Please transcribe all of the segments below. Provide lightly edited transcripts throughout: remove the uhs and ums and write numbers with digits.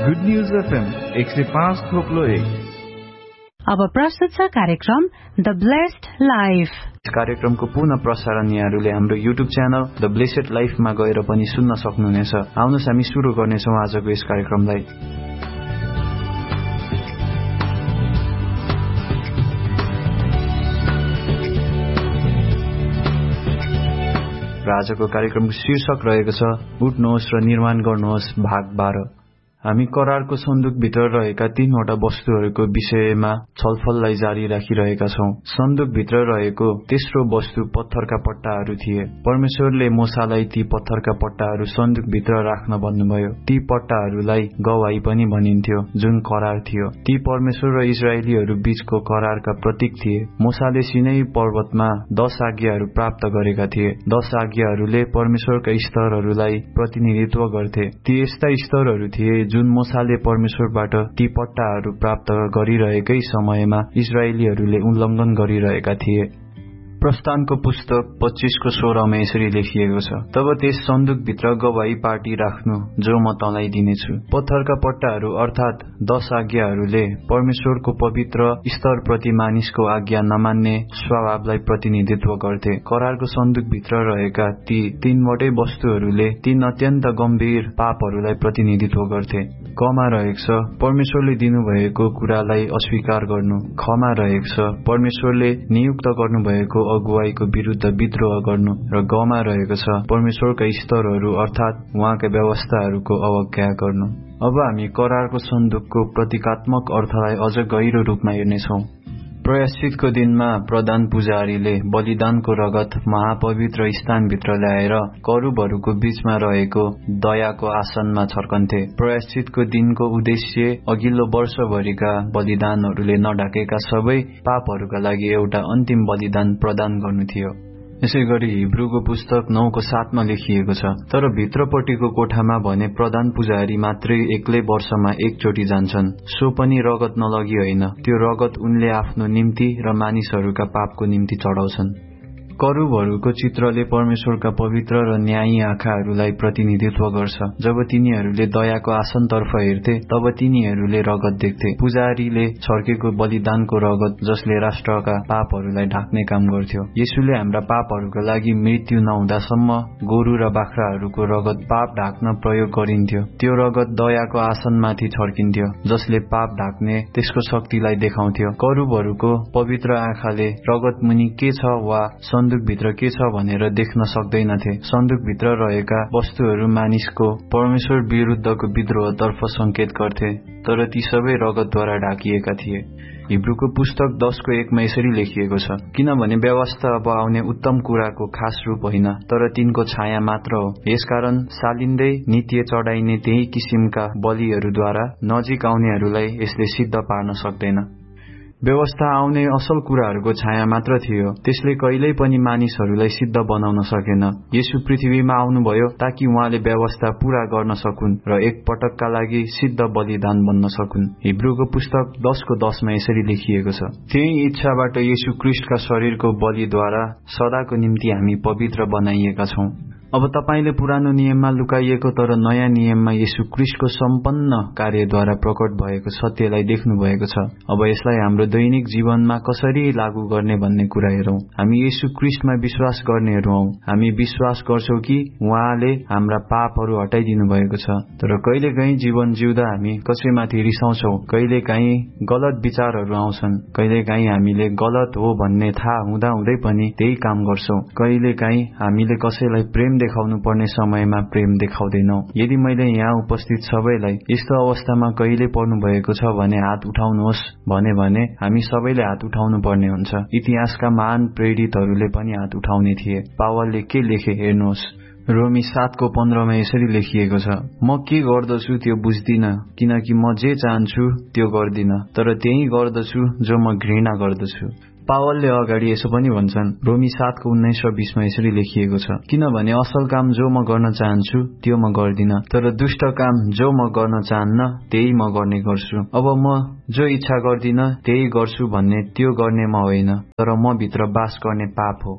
Good news FM 105.1। अब प्रस्तुत छ कार्यक्रम द ब्लेस्ड लाइफ। कार्यक्रमको पुनः प्रसारण यहाँहरूले हाम्रो युट्युब च्यानल द ब्लेस्ड लाइफमा गएर पनि सुन्न सक्नुहुनेछ। आउनुहोस् हामी सुरु गर्नेछौँ आजको यस कार्यक्रमलाई। र आजको कार्यक्रमको शीर्षक रहेको छ उठ्नुहोस् र निर्माण गर्नुहोस् भाग 12। हामी करारको सन्दुकभित्र रहेका 3वटा वस्तुहरूको विषयमा छलफललाई जारी राखिरहेका छौं। सन्दुकभित्र रहेको तेस्रो वस्तु पत्थरका पट्टाहरू थिए। परमेश्वरले मूसालाई ती पत्थरका पट्टाहरू सन्दुकभित्र राख्न भन्नुभयो। ती पट्टाहरूलाई गवाही पनि भनिन्थ्यो, जुन करार थियो। ती परमेश्वर र इजरायलीहरू बीचको करारका प्रतीक थिए। मूसाले सिनै पर्वतमा 10 आज्ञाहरू प्राप्त गरेका थिए। 10 आज्ञाहरूले परमेश्वरका स्तरहरूलाई प्रतिनिधित्व गर्थे। ती यस्ता स्तरहरू थिए जुन मूसाले परमेश्वरबाट ती पट्टाहरू प्राप्त गरिरहेकै समयमा इजरायलीहरूले उल्लङ्घन गरिरहेका थिए। प्रस्थानको पुस्तक 25:16 मा यसरी लेखिएको छ, तब त्यस सन्दुकभित्र गवाही पार्टी राख्नु जो म तँलाई दिनेछु। पत्थरका पट्टाहरू अर्थात् 10 आज्ञाहरूले परमेश्वरको पवित्र स्तरप्रति मानिसको आज्ञा नमान्ने स्वभावलाई प्रतिनिधित्व गर्थे। करारको सन्दुकभित्र रहेका ती 3वटै वस्तुहरूले 3 अत्यन्त गम्भीर पापहरूलाई प्रतिनिधित्व गर्थे। कमा रहेको छ परमेश्वरले दिनुभएको कुरालाई अस्वीकार गर्नु। खमा रहेको छ परमेश्वरले नियुक्त गर्नुभएको अगुवाईको विरुद्ध विद्रोह गर्नु। र गमा रहेको छ परमेश्वरका स्तरहरू अर्थात् उहाँका व्यवस्थाहरूको अवज्ञा गर्नु। अब हामी करारको सन्दुकको प्रतीकात्मक अर्थलाई अझ गहिरो रूपमा हेर्नेछौँ। प्रायश्चितको दिनमा प्रधान पुजारीले बलिदानको रगत महापवित्र स्थानभित्र ल्याएर करूबहरूको बीचमा रहेको दयाको आसनमा छर्कन्थे। प्रायश्चितको दिनको उद्देश्य अघिल्लो वर्षभरिका बलिदानहरूले नढाकेका सबै पापहरूका लागि एउटा अन्तिम बलिदान प्रदान गर्नु थियो। यसैगरी हिब्रूको पुस्तक 9:7 मा लेखिएको छ, तर भित्रपट्टिको कोठामा भने प्रधान पुजारी मात्रै एक्लै वर्षमा एकचोटि जान्छन्, सो पनि रगत नलगी होइन। त्यो रगत उनले आफ्नो निम्ति र मानिसहरूका पापको निम्ति चढाउँछन्। करूबहरूको चित्रले परमेश्वरका पवित्र र न्यायी आँखाहरूलाई प्रतिनिधित्व गर्छ। जब तिनीहरूले दयाको आसनतर्फ हेर्थे तब तिनीहरूले रगत देख्थे। पुजारीले छर्केको बलिदानको रगत जसले राष्ट्रका पापहरूलाई ढाक्ने काम गर्थ्यो। येशूले हाम्रा पापहरूका लागि मृत्यु नहुँदासम्म गोरु र बाख्राहरूको रगत पाप ढाक्न प्रयोग गरिन्थ्यो। त्यो रगत दयाको आसनमाथि छर्किन्थ्यो जसले पाप ढाक्ने त्यसको शक्तिलाई देखाउँथ्यो। करूबहरूको पवित्र आँखाले रगत मुनि के छ वा सन्दुकभित्र के छ भनेर देख्न सक्दैनथे। सन्दुकभित्र रहेका वस्तुहरू मानिसको परमेश्वर विरुद्धको विद्रोहतर्फ संकेत गर्थे, तर ती सबै रगतद्वारा ढाकिएका थिए। हिब्रूको पुस्तक 10:1 मा यसरी लेखिएको छ, किनभने व्यवस्था अब आउने उत्तम कुराको खास रूप होइन, तर तिनको छाया मात्र हो। यसकारण सालिँदै नित्य चढाइने त्यही किसिमका बलिहरूद्वारा नजिक आउनेहरूलाई यसले सिद्ध पार्न सक्दैन। व्यवस्था आउने असल कुराहरूको छाया मात्र थियो, त्यसले कहिल्यै पनि मानिसहरूलाई सिद्ध बनाउन सकेन। येशू पृथ्वीमा आउनुभयो ताकि उहाँले व्यवस्था पूरा गर्न सकुन् र एक पटकका लागि सिद्ध बलिदान बन्न सकुन्। हिब्रूको पुस्तक 10:10 मा यसरी लेखिएको छ, त्यही इच्छाबाट येशू ख्रीष्टका शरीरको बलिद्वारा सदाको निम्ति हामी पवित्र बनाइएका छौं। अब तपाईले पुरानो नियममा लुकाइएको तर नयाँ नियममा येशू ख्रीष्टको सम्पन्न कार्यद्वारा प्रकट भएको सत्यलाई देख्नु भएको छ। अब यसलाई हाम्रो दैनिक जीवनमा कसरी लागू गर्ने भन्ने कुरा हेरौं। हामी येशू ख्रीष्टमा विश्वास गर्नेहरू हौं। हामी विश्वास गर्छौं कि उहाँले हाम्रा पापहरू हटाइदिनु भएको छ। तर कहिलेकाहीँ जीवन जिउँदा हामी कसैमाथि रिसाउँछौं। कहिलेकाहीँ गलत विचारहरू आउँछन्। कहिलेकाहीँ हामीले गलत हो भन्ने थाहा हुँदाहुँदै पनि त्यही काम गर्छौं। कहिलेकाहीँ हामीले कसैलाई प्रेम देखाउनु पर्ने समयमा प्रेम देखाउँदैनौ। यदि मैले यहाँ उपस्थित सबैलाई यस्तो अवस्थामा कहिले पर्नु भएको छ भने हात उठाउनुहोस् भने हामी सबैले हात उठाउनु पर्ने हुन्छ। इतिहासका महान प्रेरितहरूले पनि हात उठाउने थिए। पावलले के लेखे हेर्नुहोस्, रोमी 7:15 मा यसरी लेखिएको छ, म के गर्दछु त्यो बुझ्दिन, किनकि म जे चाहन्छु त्यो गर्दिन, तर त्यही गर्दछु जो म घृणा गर्दछु। पावलले अगाडि यसो पनि भन्छन्, रोमी 7:19-20 मा यसरी लेखिएको छ, किनभने असल काम जो म गर्न चाहन्छु त्यो म गर्दिन, तर दुष्ट काम जो म गर्न चाहन्न त्यही म गर्ने गर्छु। अब म जो इच्छा गर्दिन त्यही गर्छु भन्ने त्यो गर्ने म होइन, तर म भित्र बास गर्ने पाप हो।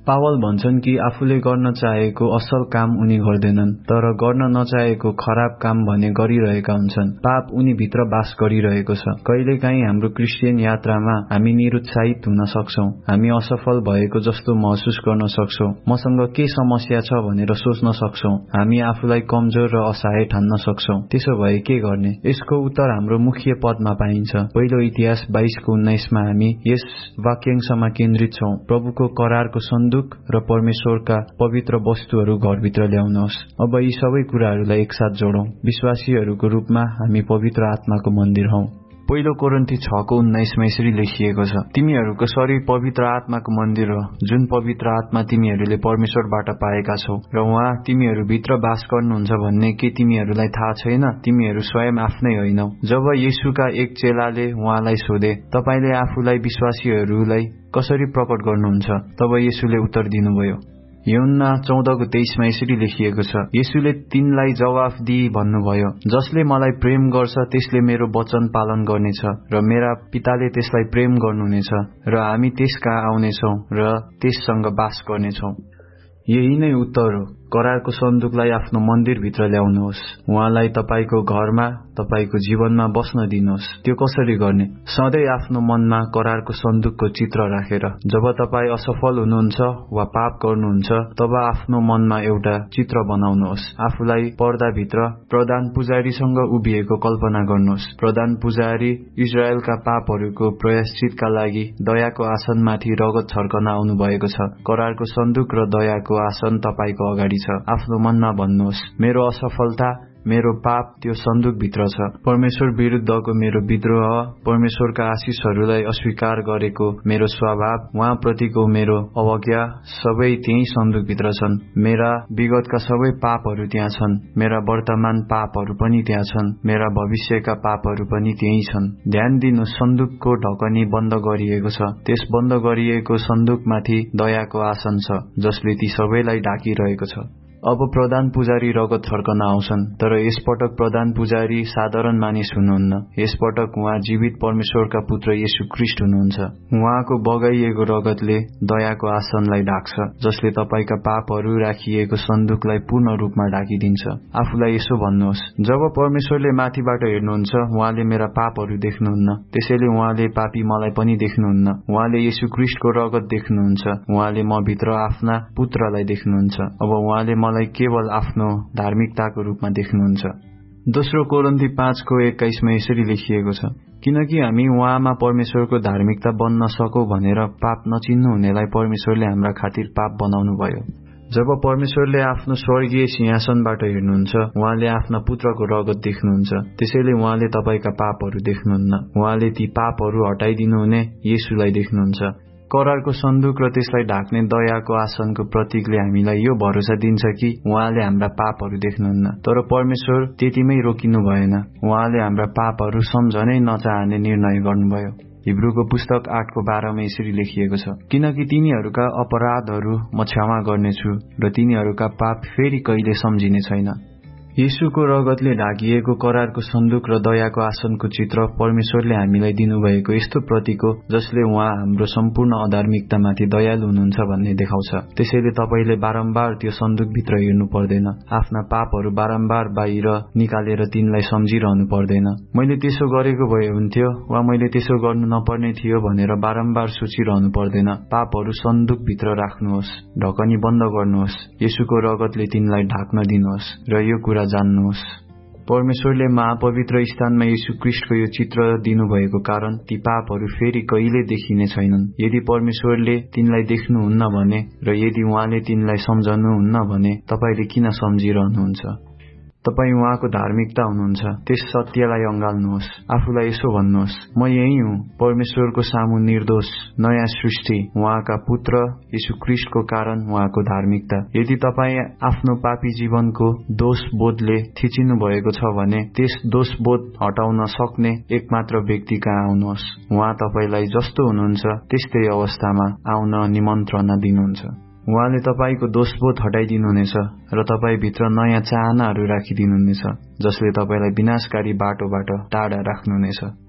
पावल भन्छन् कि आफूले गर्न चाहेको असल काम उनी गर्दैनन्, तर गर्न नचाहेको खराब काम भने गरिरहेका हुन्छन्। पाप उनी भित्र बास गरिरहेको छ। कहिलेकाहीँ हाम्रो क्रिस्चियन यात्रामा हामी निरुत्साहित हुन सक्छौं, हामी असफल भएको जस्तो महसुस गर्न सक्छौं, मसँग के समस्या छ भनेर सोच्न सक्छौं, हामी आफूलाई कमजोर र असहाय ठान्न सक्छौं। त्यसो भए के गर्ने? यसको उत्तर हाम्रो मुख्य पदमा पाइन्छ। पहिलो इतिहास 22:19 मा हामी यस वाक्यांशमा केन्द्रित छौं, प्रभुको करारको सन्दुक र परमेश्वरका पवित्र वस्तुहरू घरभित्र ल्याउनुहोस्। अब यी सबै कुराहरूलाई एकसाथ जोडौं। विश्वासीहरूको रूपमा हामी पवित्र आत्माको मन्दिर हौं। पहिलो कोरिन्थी 6:19 मा यसरी लेखिएको छ, तिमीहरूको शरीर पवित्र आत्माको मन्दिर हो, जुन पवित्र आत्मा तिमीहरूले परमेश्वरबाट पाएका छौ र उहाँ तिमीहरू भित्र बास गर्नुहुन्छ भन्ने के तिमीहरूलाई थाहा छैन? तिमीहरू स्वयं आफ्नै होइनौ। जब येशूका एक चेलाले उहाँलाई सोधे, तपाईले आफूलाई विश्वासीहरूलाई कसरी प्रकट गर्नुहुन्छ? तब येशूले उत्तर दिनुभयो। यूहन्ना 14:23 मा यसरी लेखिएको छ, येशूले तिनलाई जवाफ दिई भन्नुभयो, जसले मलाई प्रेम गर्छ त्यसले मेरो वचन पालन गर्नेछ र मेरा पिताले त्यसलाई प्रेम गर्नुहुनेछ र हामी त्यसकहाँ आउनेछौं र त्यससँग बास गर्नेछौं। यही नै उत्तर हो। करारको सन्दुकलाई आफ्नो मन्दिरभित्र ल्याउनुहोस्। उहाँलाई तपाईको घरमा, तपाईको जीवनमा बस्न दिनुहोस्। त्यो कसरी गर्ने? सधैँ आफ्नो मनमा करारको सन्दुकको चित्र राखेर। जब तपाई असफल हुनुहुन्छ वा पाप गर्नुहुन्छ, तब आफ्नो मनमा एउटा चित्र बनाउनुहोस्। आफूलाई पर्दाभित्र प्रधान पुजारीसँग उभिएको कल्पना गर्नुहोस्। प्रधान पुजारी इजरायलका पापहरूको प्रायश्चितका लागि दयाको आसनमाथि रगत छर्कन आउनु भएको छ। करारको सन्दुक र दयाको आसन तपाईको अगाडि छ। आफ्नो मनमा भन्नुहोस्, मेरो असफलता, मेरो पाप त्यो सन्दुक भित्र छ। परमेश्वर विरुद्धको मेरो विद्रोह, परमेश्वरका आशिषहरूलाई अस्वीकार गरेको मेरो स्वभाव, उहाँ प्रतिको मेरो अवज्ञा, सबै त्यही सन्दुक भित्र छन्। मेरा विगतका सबै पापहरू त्यहाँ छन्। मेरा वर्तमान पापहरू पनि त्यहाँ छन्। मेरा भविष्यका पापहरू पनि त्यही छन्। ध्यान दिनु, सन्दुकको ढकनी बन्द गरिएको छ। त्यस बन्द गरिएको सन्दुकमाथि दयाको आसन छ, जसले ती सबैलाई ढाकिरहेको छ। अब प्रधान पुजारी रगत छर्कन आउँछन्, तर यसपटक प्रधान पुजारी साधारण मानिस हुनुहुन्न। यसपटक उहाँ जीवित परमेश्वरका पुत्र येशू ख्रीष्ट हुनुहुन्छ। उहाँको बगाइएको रगतले दयाको आसनलाई ढाक्छ, जसले तपाईका पापहरू राखिएको सन्दुकलाई पूर्ण रूपमा ढाकिदिन्छ। आफूलाई यसो भन्नुहोस्, जब परमेश्वरले माथिबाट हेर्नुहुन्छ, उहाँले मेरा पापहरू देख्नुहुन्न, त्यसैले उहाँले पापी मलाई पनि देख्नुहुन्न। उहाँले येशू ख्रीष्टको रगत देख्नुहुन्छ। उहाँले म भित्र आफ्ना पुत्रलाई देख्नुहुन्छ। अब उहाँले मलाई केवल आफ्नो धार्मिकताको रूपमा देख्नुहुन्छ। दोस्रो कोरिन्थी 5:21 मा यसरी लेखिएको छ, किनकि हामी उहाँमा परमेश्वरको धार्मिकता बन्न सकौं भनेर पाप नचिन्नु हुनेलाई परमेश्वरले हाम्रा खातिर पाप बनाउनु भयो। जब परमेश्वरले आफ्नो स्वर्गीय सिंहासनबाट हेर्नुहुन्छ, उहाँले आफ्ना पुत्रको रगत देख्नुहुन्छ। त्यसैले उहाँले तपाईका पापहरू देख्नुहुन्न। उहाँले ती पापहरू हटाइदिनु हुने येशूलाई देख्नुहुन्छ। करारको सन्दुक र त्यसलाई ढाक्ने दयाको आसनको प्रतीकले हामीलाई यो भरोसा दिन्छ कि उहाँले हाम्रा पापहरू देख्नुहुन्न। तर परमेश्वर त्यतिमै रोकिनु भएन। उहाँले हाम्रा पापहरू सम्झनै नचाहने निर्णय गर्नुभयो। हिब्रूको पुस्तक 8:12 मा यसरी लेखिएको छ, किनकि तिनीहरूका अपराधहरू म क्षमा गर्नेछु र तिनीहरूका पाप फेरि कहिले सम्झिने छैन। येशूको रगतले ढाकिएको करारको सन्दुक र दयाको आसनको चित्र परमेश्वरले हामीलाई दिनुभएको यस्तो प्रतीक हो, जसले उहाँ हाम्रो सम्पूर्ण अधार्मिकतामाथि दयालु हुनुहुन्छ भन्ने देखाउँछ। त्यसैले तपाईले बारम्बार त्यो सन्दुकभित्र हेर्नु पर्दैन। आफ्ना पापहरू बारम्बार बाहिर निकालेर तिनलाई सम्झिरहनु पर्दैन। मैले त्यसो गरेको भए हुन्थ्यो वा मैले त्यसो गर्नु नपर्ने थियो भनेर बारम्बार सोचिरहनु पर्दैन। पापहरू सन्दुकभित्र राख्नुहोस्, ढकनी बन्द गर्नुहोस्, येशूको रगतले तिनलाई ढाक्न दिनुहोस् र यो कुरा जान्नुहोस्, परमेश्वरले महापवित्र स्थानमा येशू ख्रीष्टको यो चित्र दिनुभएको कारण ती पापहरू फेरि कहिले देखिने छैनन्। यदि परमेश्वरले तिनलाई देख्नुहुन्न भने र यदि उहाँले तिनलाई सम्झनुहुन्न भने तपाईले किन सम्झिरहनुहुन्छ? तपाई उहाँको धार्मिकता हुनुहुन्छ। त्यस सत्यलाई अँगाल्नुहोस्। आफूलाई यसो भन्नुहोस्, म यही हुँ, परमेश्वरको सामु निर्दोष, नयाँ सृष्टि, उहाँका पुत्र येशू ख्रीष्टको कारण उहाँको धार्मिकता। यदि तपाई आफ्नो पापी जीवनको दोष बोधले थिचिनु भएको छ भने त्यस दोष बोध हटाउन सक्ने एकमात्र व्यक्ति कहाँ आउनुहोस्। उहाँ तपाईलाई जस्तो हुनुहुन्छ त्यस्तै अवस्थामा आउन निमन्त्रणा दिनुहुन्छ। उहाँले तपाईको दोषबोध हटाइदिनुहुनेछ र तपाई भित्र नयाँ चाहनाहरू राखिदिनुहुनेछ, जसले तपाईलाई विनाशकारी बाटोबाट टाढा राख्नुहुनेछ।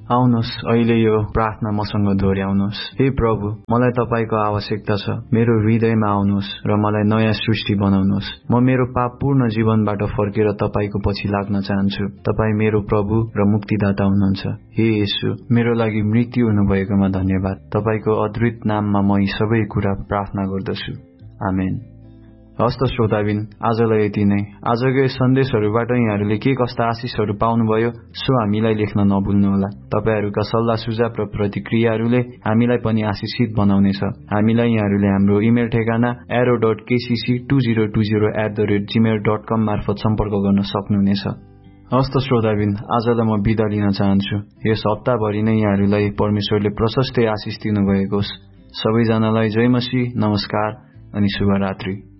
आउनुहोस्, अहिले यो प्रार्थना मसँग दोहोऱ्याउनुहोस्। हे प्रभु, मलाई तपाईको आवश्यकता छ। मेरो हृदयमा आउनुहोस् र मलाई नयाँ सृष्टि बनाउनुहोस्। म मेरो पापपूर्ण जीवनबाट फर्केर तपाईको पछि लाग्न चाहन्छु। तपाई मेरो प्रभु र मुक्तिदाता हुनुहुन्छ। हे येशू, मेरो लागि मृत्यु हुनुभएकोमा धन्यवाद। तपाईको अद्भुत नाममा म यी सबै कुरा प्रार्थना गर्दछु। आमेन। हस्त श्रोताबिन, आजलाई यति नै। आजको यस सन्देशहरूबाट यहाँहरूले के कस्ता आशिषहरू पाउनुभयो सो हामीलाई लेख्न नभुल्नुहोला। तपाईहरूका सल्लाह सुझाव र प्रतिक्रियाहरूले हामीलाई पनि आशिषित बनाउनेछ। हामीलाई यहाँहरूले हाम्रो इमेल ठेगाना arrow.kcc2020@gmail.com मार्फत सम्पर्क गर्न सक्नुहुनेछ। हस्त श्रोताबिन, आजलाई म बिदा लिन चाहन्छु। यस हप्ताभरि नै यहाँहरूलाई परमेश्वरले प्रशस्तै आशिष दिनुभएको होस्। सबैजनालाई जय मसीह, नमस्कार अनि शुभरात्रि।